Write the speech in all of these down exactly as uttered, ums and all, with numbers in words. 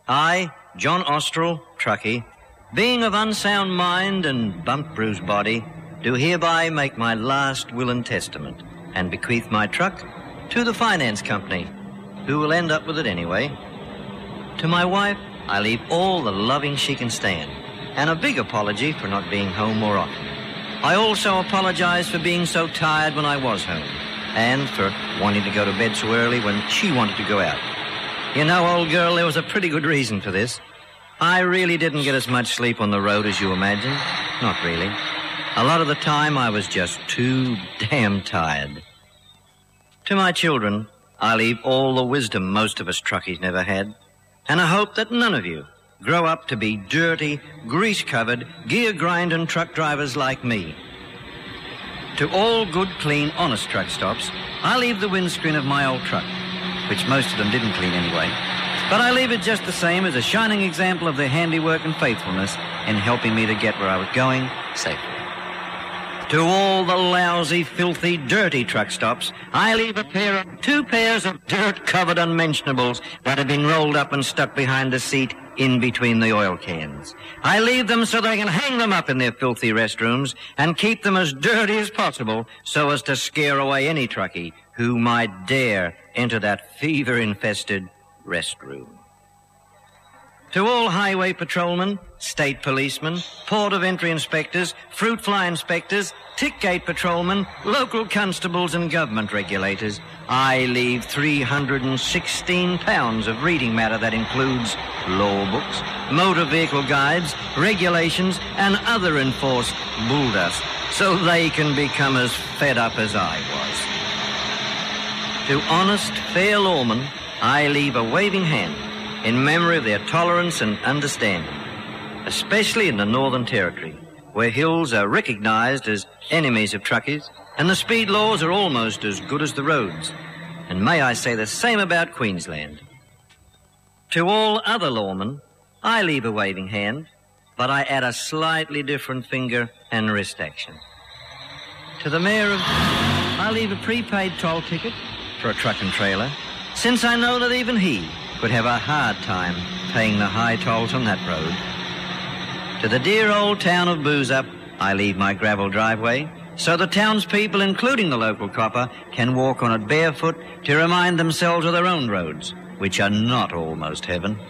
I, John Ostrell, truckie, being of unsound mind and bump-bruised body, do hereby make my last will and testament and bequeath my truck to the finance company, who will end up with it anyway. To my wife, I leave all the loving she can stand, and a big apology for not being home more often. I also apologize for being so tired when I was home, and for wanting to go to bed so early when she wanted to go out. You know, old girl, there was a pretty good reason for this. I really didn't get as much sleep on the road as you imagine. Not really. A lot of the time, I was just too damn tired. To my children, I leave all the wisdom most of us truckies never had, and I hope that none of you grow up to be dirty, grease-covered, gear-grinding truck drivers like me. To all good, clean, honest truck stops, I leave the windscreen of my old truck, which most of them didn't clean anyway, but I leave it just the same as a shining example of their handiwork and faithfulness in helping me to get where I was going safely. To all the lousy, filthy, dirty truck stops, I leave a pair of, two pairs of dirt-covered unmentionables that have been rolled up and stuck behind the seat in between the oil cans. I leave them so they can hang them up in their filthy restrooms and keep them as dirty as possible so as to scare away any truckie who might dare enter that fever-infested restroom. To all highway patrolmen, state policemen, port of entry inspectors, fruit fly inspectors, tick gate patrolmen, local constables and government regulators, I leave three hundred sixteen pounds of reading matter that includes law books, motor vehicle guides, regulations, and other enforced bull dust, so they can become as fed up as I was. To honest, fair lawmen, I leave a waving hand in memory of their tolerance and understanding, especially in the Northern Territory, where hills are recognized as enemies of truckies, and the speed laws are almost as good as the roads. And may I say the same about Queensland. To all other lawmen, I leave a waving hand, but I add a slightly different finger and wrist action. To the mayor of... I leave a prepaid toll ticket for a truck and trailer, since I know that even he could have a hard time paying the high tolls on that road. To the dear old town of Boozup, I leave my gravel driveway, so the townspeople, including the local copper, can walk on it barefoot to remind themselves of their own roads, which are not almost heaven.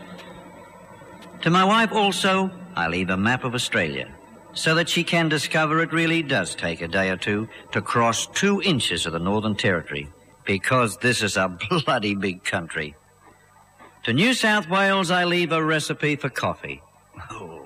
To my wife also, I leave a map of Australia, so that she can discover it really does take a day or two to cross two inches of the Northern Territory, because this is a bloody big country. To New South Wales, I leave a recipe for coffee. Oh.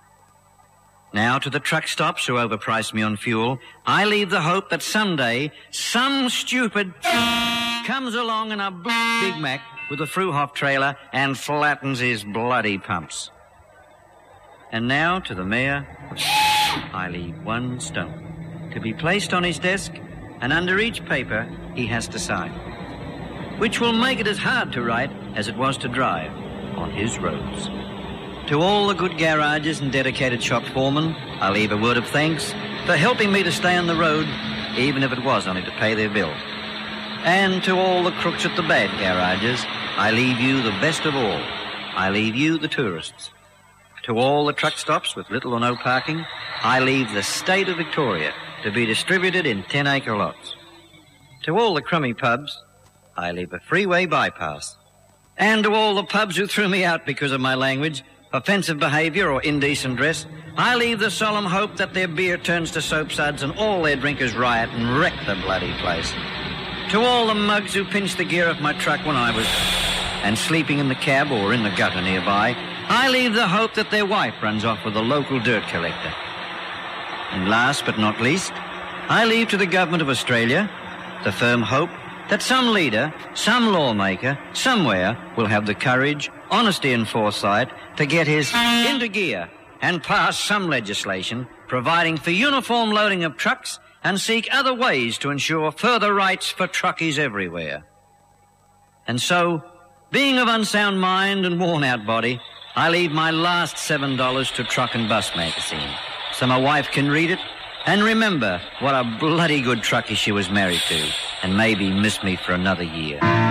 Now, to the truck stops who overprice me on fuel, I leave the hope that someday some stupid comes along in a Big Mac with a Fruhoff trailer and flattens his bloody pumps. And now, to the mayor, I leave one stone to be placed on his desk, and under each paper he has to sign, which will make it as hard to write as it was to drive on his roads. To all the good garages and dedicated shop foremen, I leave a word of thanks for helping me to stay on the road, even if it was only to pay their bill. And to all the crooks at the bad garages, I leave you the best of all. I leave you the tourists. To all the truck stops with little or no parking, I leave the state of Victoria to be distributed in ten-acre lots. To all the crummy pubs, I leave a freeway bypass. And to all the pubs who threw me out because of my language, offensive behaviour or indecent dress, I leave the solemn hope that their beer turns to soap suds and all their drinkers riot and wreck the bloody place. To all the mugs who pinched the gear off my truck when I was and sleeping in the cab or in the gutter nearby, I leave the hope that their wife runs off with a local dirt collector. And last but not least, I leave to the government of Australia the firm hope that some leader, some lawmaker, somewhere will have the courage, honesty and foresight to get his into gear and pass some legislation providing for uniform loading of trucks and seek other ways to ensure further rights for truckies everywhere. And so, being of unsound mind and worn-out body, I leave my last seven dollars to Truck and Bus magazine so my wife can read it and remember what a bloody good truckie she was married to and maybe miss me for another year.